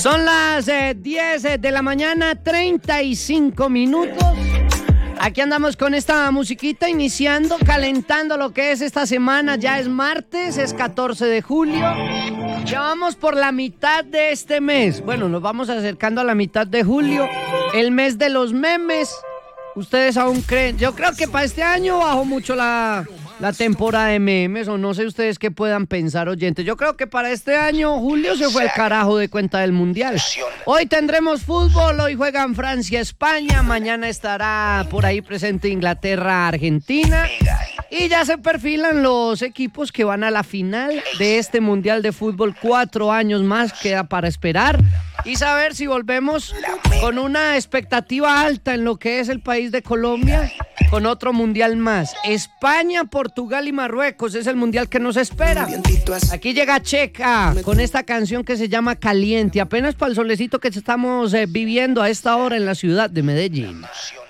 Son las 10 de la mañana, 35 minutos. Aquí andamos con esta musiquita, iniciando, calentando lo que es esta semana. Ya es martes, es 14 de julio. Ya vamos por la mitad de este mes. Bueno, nos vamos acercando a la mitad de julio, el mes de los memes. ¿Ustedes aún creen? Yo creo que para este año bajó mucho la temporada de memes, o no sé ustedes qué puedan pensar, oyentes. Yo creo que para este año julio se fue el carajo de cuenta del mundial. Hoy tendremos fútbol, hoy juegan Francia, España, mañana estará por ahí presente Inglaterra, Argentina, y ya se perfilan los equipos que van a la final de este mundial de fútbol. 4 años más queda para esperar y saber si volvemos con una expectativa alta en lo que es el país de Colombia, con otro mundial más. España, Portugal y Marruecos es el mundial que nos espera. Aquí llega Checa con esta canción que se llama Caliente, apenas para el solecito que estamos viviendo a esta hora en la ciudad de Medellín.